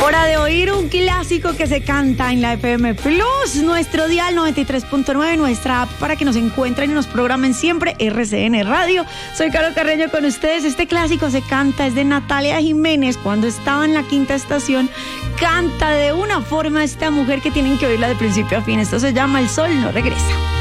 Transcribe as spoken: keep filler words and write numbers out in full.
Hora de oír un clásico que se canta en la F M Plus, nuestro dial noventa y tres punto nueve, nuestra app para que nos encuentren y nos programen siempre, R C N Radio. Soy Caro Carreño con ustedes. Este clásico se canta, es de Natalia Jiménez. Cuando estaba en la quinta estación, canta de una forma esta mujer que tienen que oírla de principio a fin. Esto se llama El Sol No Regresa.